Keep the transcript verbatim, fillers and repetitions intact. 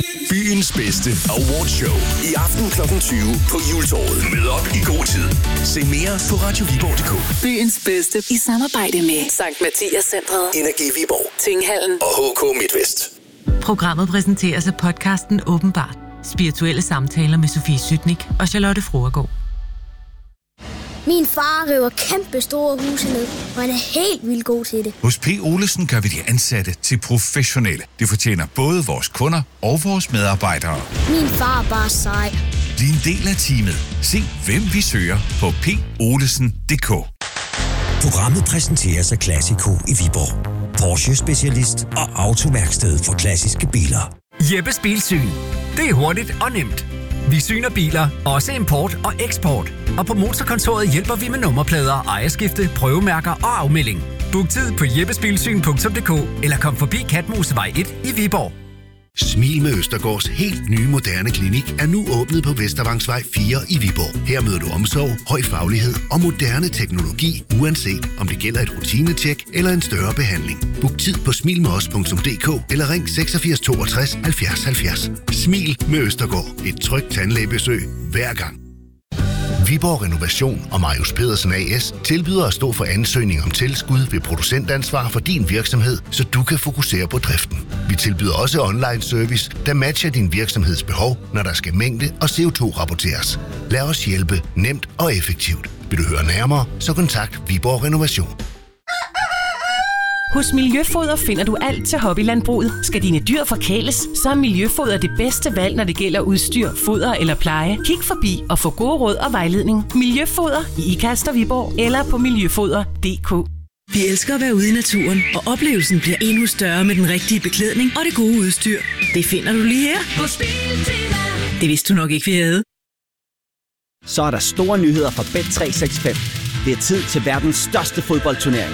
Byens bedste awardshow. I aften klokken tyve på Juletorvet. Mød op i god tid. Se mere på radio viborg punktum d k. Byens bedste i samarbejde med Sankt Mathias Centret, Energi Viborg, Tinghallen og H K MidtVest. Programmet præsenteres af podcasten Åbenbart. Spirituelle samtaler med Sofie Sytnik og Charlotte Froergaard. Min far river kæmpe store huse ned, og han er helt vildt god til det. Hos P. Olesen gør vi de ansatte til professionelle. Det fortjener både vores kunder og vores medarbejdere. Min far er bare sej. Bliv en del af teamet. Se, hvem vi søger på p olesen punktum d k. Programmet præsenteres af Classico i Viborg. Porsche-specialist og autoværksted for klassiske biler. Jeppes Bilsyn. Det er hurtigt og nemt. Vi syner biler, også import og eksport. Og på Motorkontoret hjælper vi med nummerplader, ejerskifte, prøvemærker og afmelding. Book tid på jeppesbilsyn punktum d k eller kom forbi Katmosevej et i Viborg. Smil med Østergaards helt nye moderne klinik er nu åbnet på Vestervangsvej fire i Viborg. Her møder du omsorg, høj faglighed og moderne teknologi, uanset om det gælder et rutinetjek eller en større behandling. Book tid på smil med os punktum d k eller ring seksogfirs toogtres halvfjerds halvfjerds. Smil med Østergaard. Et trygt tandlægebesøg hver gang. Viborg Renovation og Marius Pedersen A S tilbyder at stå for ansøgning om tilskud ved producentansvar for din virksomhed, så du kan fokusere på driften. Vi tilbyder også online service, der matcher din virksomheds behov, når der skal mængde og C O to rapporteres. Lad os hjælpe nemt og effektivt. Vil du høre nærmere, så kontakt Viborg Renovation. Hos Miljøfoder finder du alt til hobbylandbruget. Skal dine dyr forkæles, så er Miljøfoder det bedste valg, når det gælder udstyr, foder eller pleje. Kig forbi og få gode råd og vejledning. Miljøfoder i Ikast og Viborg eller på miljøfoder punktum d k. Vi elsker at være ude i naturen, og oplevelsen bliver endnu større med den rigtige beklædning og det gode udstyr. Det finder du lige her hos Biltema. Det vidste du nok ikke, vi havde. Så er der store nyheder fra Bet tre seks fem. Det er tid til verdens største fodboldturnering.